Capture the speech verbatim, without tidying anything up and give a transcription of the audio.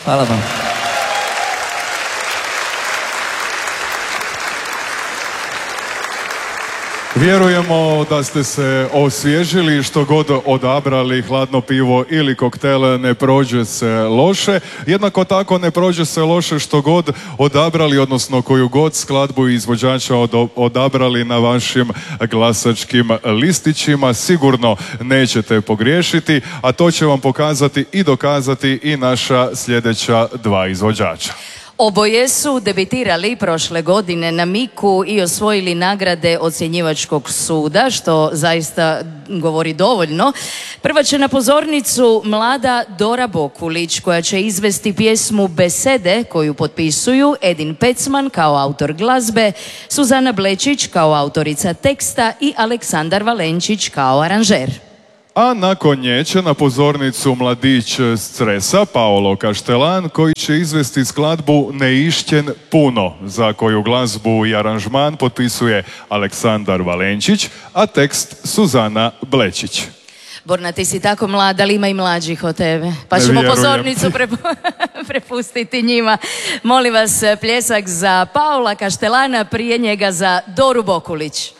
Hvala vam. Vjerujemo da ste se osvježili, što god odabrali, hladno pivo ili koktel, ne prođe se loše. Jednako tako ne prođe se loše što god odabrali, odnosno koju god skladbu izvođača odabrali na vašim glasačkim listićima. Sigurno nećete pogriješiti, a to će vam pokazati i dokazati i naša sljedeća dva izvođača. Oboje su debitirali prošle godine na Miku i osvojili nagrade ocjenjivačkog suda, što zaista govori dovoljno. Prva će na pozornicu mlada Dora Bokulić, koja će izvesti pjesmu Besede, koju potpisuju Edin Pecman kao autor glazbe, Suzana Blečić kao autorica teksta i Aleksandar Valenčić kao aranžer. A nakon nje će na pozornicu mladić s Cresa, Paolo Kaštelan, koji će izvesti skladbu Neišćen puno, za koju glazbu i aranžman potpisuje Aleksandar Valenčić, a tekst Suzana Blečić. Borna, ti si tako mlada, ali ima i mlađih od tebe. Pa ćemo Vjerujem. pozornicu prepustiti njima. Molim vas, pljesak za Paola Kaštelana, prije njega za Doru Bokulić.